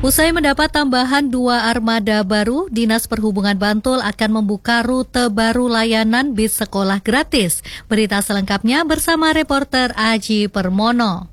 Usai mendapat tambahan 2 armada baru, Dinas Perhubungan Bantul akan membuka rute baru layanan bis sekolah gratis. Berita selengkapnya bersama reporter Aji Permono.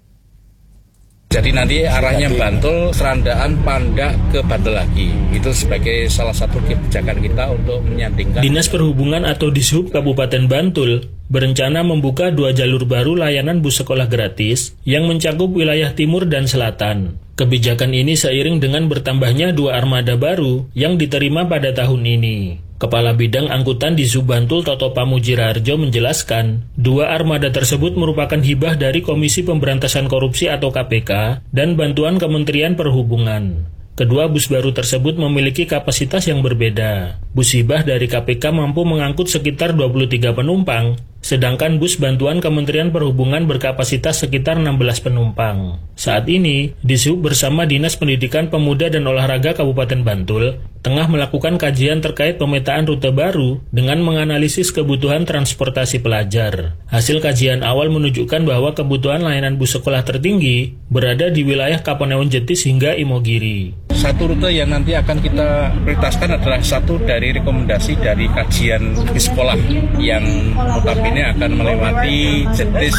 Jadi nanti arahnya Bantul, Serandaan, Pandak ke Bantul lagi. Itu sebagai salah satu kebijakan kita untuk menyandingkan. Dinas Perhubungan atau Dishub Kabupaten Bantul berencana membuka 2 jalur baru layanan bus sekolah gratis yang mencakup wilayah timur dan selatan. Kebijakan ini seiring dengan bertambahnya 2 armada baru yang diterima pada tahun ini. Kepala Bidang Angkutan di Bantul Toto Pamujirarjo menjelaskan, 2 armada tersebut merupakan hibah dari Komisi Pemberantasan Korupsi atau KPK dan bantuan Kementerian Perhubungan. Kedua bus baru tersebut memiliki kapasitas yang berbeda. Bus hibah dari KPK mampu mengangkut sekitar 23 penumpang, sedangkan bus bantuan Kementerian Perhubungan berkapasitas sekitar 16 penumpang. Saat ini, Dishub bersama Dinas Pendidikan Pemuda dan Olahraga Kabupaten Bantul tengah melakukan kajian terkait pemetaan rute baru dengan menganalisis kebutuhan transportasi pelajar. Hasil kajian awal menunjukkan bahwa kebutuhan layanan bus sekolah tertinggi berada di wilayah Kapanewon Jetis hingga Imogiri. Satu rute yang nanti akan kita prioritaskan adalah satu dari rekomendasi dari kajian di sekolah yang notabene akan melewati Jetis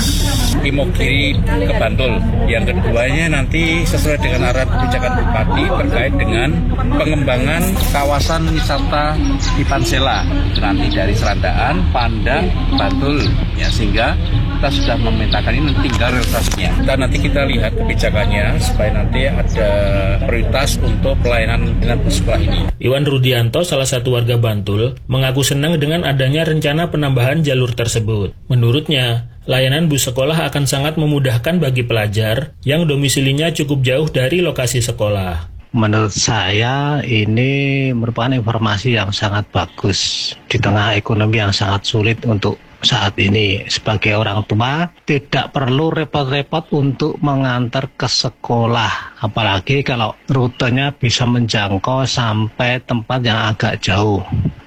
Imogiri ke Bantul. Yang keduanya nanti sesuai dengan arahan kebijakan Bupati terkait dengan pengembangan kawasan wisata di Pansela. Nanti dari Serandaan, Pandak, Bantul. Ya, sehingga kita sudah memetakan ini tinggal realisasinya. Dan nanti kita lihat kebijakannya supaya nanti ada prioritas untuk pelayanan dengan bus sekolah ini. Iwan Rudianto, salah satu warga Bantul, mengaku senang dengan adanya rencana penambahan jalur tersebut. Menurutnya, layanan bus sekolah akan sangat memudahkan bagi pelajar yang domisilinya cukup jauh dari lokasi sekolah. Menurut saya ini merupakan informasi yang sangat bagus di tengah ekonomi yang sangat sulit untuk saat ini. Sebagai orang tua tidak perlu repot-repot untuk mengantar ke sekolah, apalagi kalau rutenya bisa menjangkau sampai tempat yang agak jauh.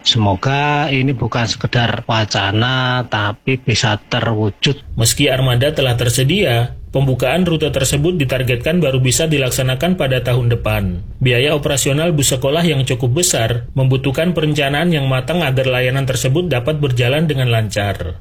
Semoga ini bukan sekedar wacana tapi bisa terwujud. Meski armada telah tersedia, pembukaan rute tersebut ditargetkan baru bisa dilaksanakan pada tahun depan. Biaya operasional bus sekolah yang cukup besar membutuhkan perencanaan yang matang agar layanan tersebut dapat berjalan dengan lancar.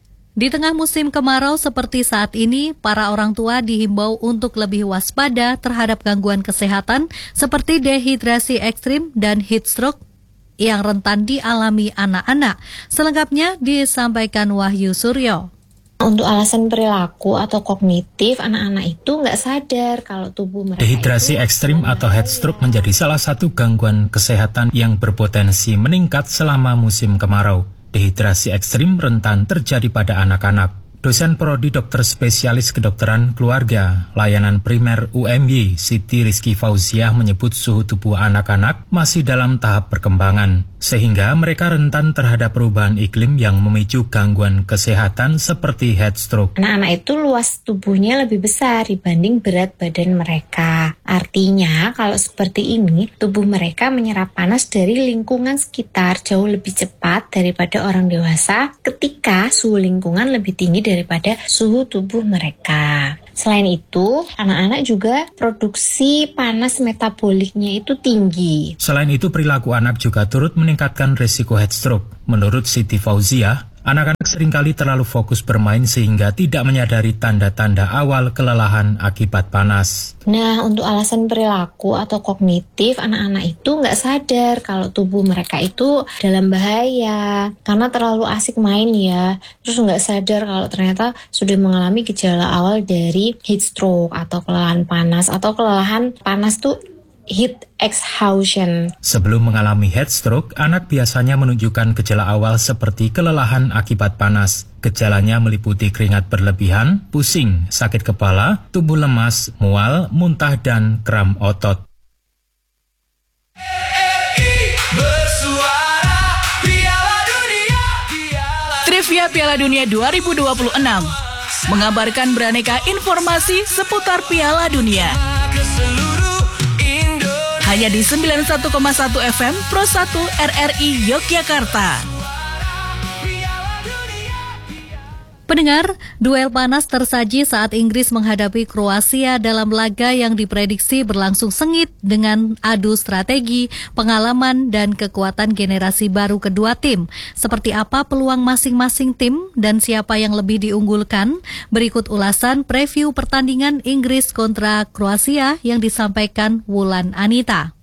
Di tengah musim kemarau seperti saat ini, para orang tua dihimbau untuk lebih waspada terhadap gangguan kesehatan seperti dehidrasi ekstrim dan heat stroke yang rentan dialami anak-anak. Selengkapnya disampaikan Wahyu Suryo. Untuk alasan perilaku atau kognitif, anak-anak itu nggak sadar kalau tubuh mereka dehidrasi ekstrim atau heat stroke menjadi salah satu gangguan kesehatan yang berpotensi meningkat selama musim kemarau. Dehidrasi ekstrim rentan terjadi pada anak-anak. Dosen Prodi Dokter Spesialis Kedokteran Keluarga, Layanan Primer UMY, Siti Rizky Fauziah menyebut suhu tubuh anak-anak masih dalam tahap perkembangan, sehingga mereka rentan terhadap perubahan iklim yang memicu gangguan kesehatan seperti heat stroke. Anak-anak itu luas tubuhnya lebih besar dibanding berat badan mereka. Artinya, kalau seperti ini, tubuh mereka menyerap panas dari lingkungan sekitar jauh lebih cepat daripada orang dewasa ketika suhu lingkungan lebih tinggi daripada suhu tubuh mereka. Selain itu, anak-anak juga produksi panas metaboliknya itu tinggi. Selain itu, perilaku anak juga turut meningkatkan risiko heat stroke. Menurut Siti Fauziah, anak-anak seringkali terlalu fokus bermain sehingga tidak menyadari tanda-tanda awal kelelahan akibat panas. Nah, untuk alasan perilaku atau kognitif, anak-anak itu nggak sadar kalau tubuh mereka itu dalam bahaya karena terlalu asik main ya. Terus nggak sadar kalau ternyata sudah mengalami gejala awal dari heat stroke atau kelelahan panas, atau kelelahan panas tuh heat exhaustion. Sebelum mengalami heat stroke, anak biasanya menunjukkan gejala awal seperti kelelahan akibat panas. Gejalanya meliputi keringat berlebihan, pusing, sakit kepala, tubuh lemas, mual, muntah, dan kram otot. Trivia Piala Dunia 2026 mengabarkan beraneka informasi seputar Piala Dunia. Hanya di 91,1 FM Pro 1 RRI Yogyakarta. Pendengar, duel panas tersaji saat Inggris menghadapi Kroasia dalam laga yang diprediksi berlangsung sengit dengan adu strategi, pengalaman, dan kekuatan generasi baru kedua tim. Seperti apa peluang masing-masing tim dan siapa yang lebih diunggulkan? Berikut ulasan preview pertandingan Inggris kontra Kroasia yang disampaikan Wulan Anita.